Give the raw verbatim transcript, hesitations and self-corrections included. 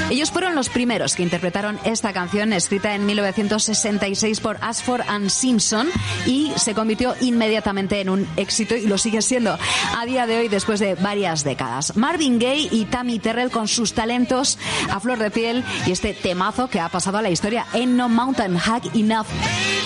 Ellos fueron los primeros que interpretaron esta canción, escrita en mil novecientos sesenta y seis por Ashford and Simpson, y se convirtió inmediatamente en un éxito, y lo sigue siendo a día de hoy después de varias décadas. Marvin Gaye y Tammy Terrell con sus talentos a flor de piel y este temazo que ha pasado a la historia, Ain't No Mountain High Enough.